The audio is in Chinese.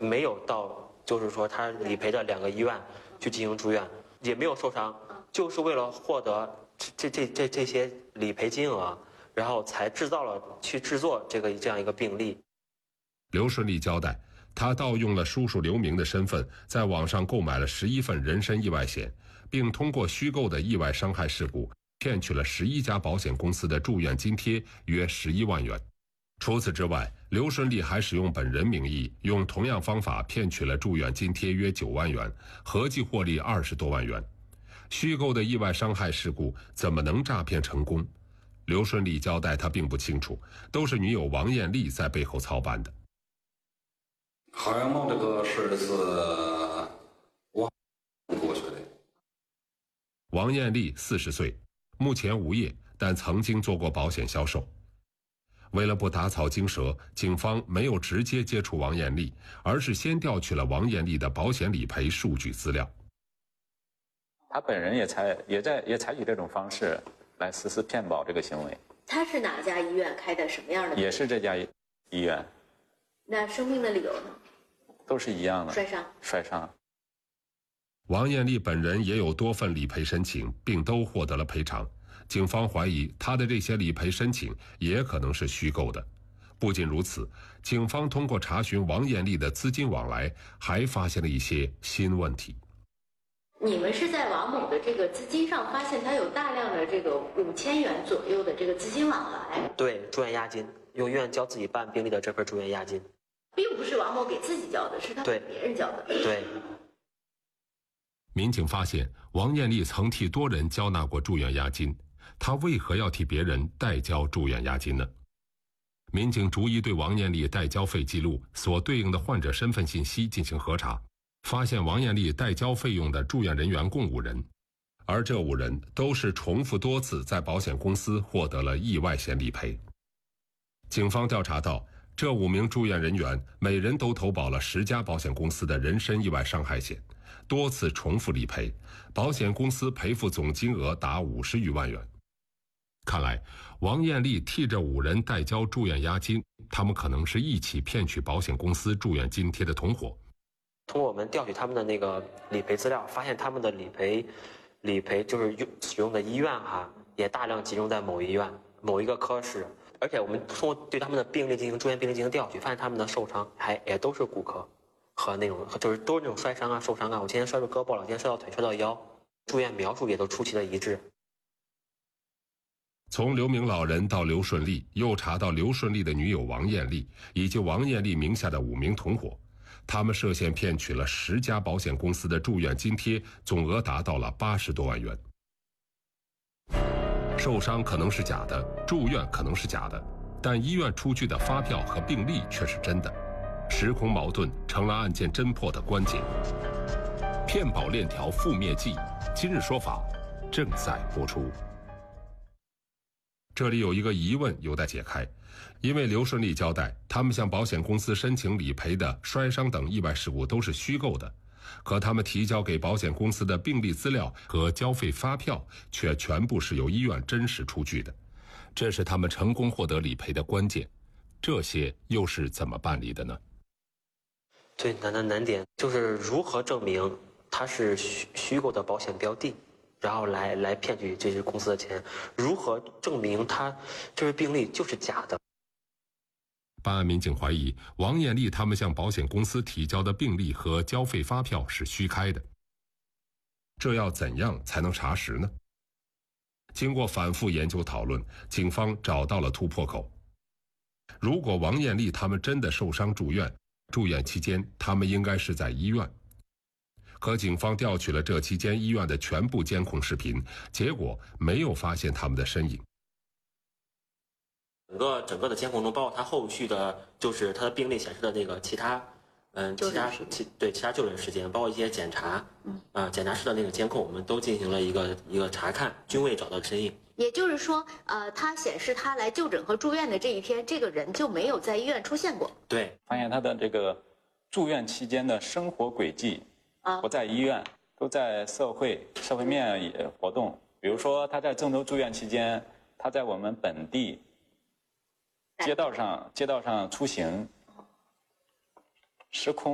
没有到就是说他理赔的2个医院去进行住院，也没有受伤，就是为了获得这些理赔金额，然后才制作这样一个病例。 刘顺利交代，他盗用了叔叔刘明的身份，在网上购买了11份人身意外险，并通过虚构的意外伤害事故骗取了11家保险公司的住院津贴约11万元。除此之外，刘顺利还使用本人名义，用同样方法骗取了住院津贴约9万元，合计获利20多万元。虚构的意外伤害事故怎么能诈骗成功？刘顺利交代他并不清楚，都是女友王艳丽在背后操办的。 郝阳梦这个事是我过去的。 王艳丽40岁，目前无业，但曾经做过保险销售。为了不打草惊蛇，警方没有直接接触王艳丽，而是先调取了王艳丽的保险理赔数据资料。 他本人也采取这种方式来实施骗保这个行为。 他是哪家医院开的什么样的？ 也是这家医院。 那生病的理由呢？ 都是一样的，摔伤。 王艳丽本人也有多份理赔申请，并都获得了赔偿。警方怀疑她的这些理赔申请也可能是虚构的。不仅如此，警方通过查询王艳丽的资金往来，还发现了一些新问题。 你们是在王某的这个资金上发现他有大量的这个5000元左右的这个资金往来？ 对，住院押金，用医院交自己办病历的这份住院押金， 并不是王某给自己交的，是他给别人交的。 对。 民警发现，王艳丽曾替多人交纳过住院押金，她为何要替别人代交住院押金呢？民警逐一对王艳丽代交费记录所对应的患者身份信息进行核查，发现王艳丽代交费用的住院人员共5人，而这5人都是重复多次在保险公司获得了意外险理赔。警方调查到，这5名住院人员每人都投保了10家保险公司的人身意外伤害险，多次重复理赔，保险公司赔付总金额达50余万元。看来，王艳丽替这5人代交住院押金，他们可能是一起骗取保险公司住院津贴的同伙。 通过我们调取他们的那个理赔资料，发现他们的理赔就是使用的医院也大量集中在某医院某一个科室，而且我们通过对他们的病例住院病例进行调取，发现他们的受伤也都是骨科和那种就是都是那种摔伤受伤我今天摔到胳膊了，今天摔到腿摔到腰，住院描述也都出奇的一致。 从刘明老人到刘顺利，又查到刘顺利的女友王艳丽以及王艳丽名下的5名同伙，他们涉嫌骗取了10家保险公司的住院津贴，总额达到了80多万元。受伤可能是假的，住院可能是假的，但医院出具的发票和病历却是真的，时空矛盾成了案件侦破的关键。骗保链条覆灭记，今日说法正在播出。这里有一个疑问有待解开，因为刘顺利交代，他们向保险公司申请理赔的摔伤等意外事故都是虚构的，可他们提交给保险公司的病历资料和交费发票却全部是由医院真实出具的，这是他们成功获得理赔的关键。这些又是怎么办理的呢？ 最难的难点就是如何证明它是虚构的保险标的，然后来骗取这些公司的钱，如何证明他这份病历就是假的？ 办案民警怀疑王艳丽他们向保险公司提交的病历和交费发票是虚开的，这要怎样才能查实呢？经过反复研究讨论，警方找到了突破口。如果王艳丽他们真的受伤住院，住院期间他们应该是在医院。可警方调取了这期间医院的全部监控视频，结果没有发现他们的身影。 整个的监控中，包括他后续的，就是他的病历显示的那个其他救诊时间，包括一些检查，检查室的那个监控，我们都进行了一个查看，均未找到身影。 也就是说，他显示他来就诊和住院的这一天，这个人就没有在医院出现过。 对， 发现他的这个住院期间的生活轨迹，不在医院，都在社会面也活动。比如说他在郑州住院期间，他在我们本地街道上出行，时空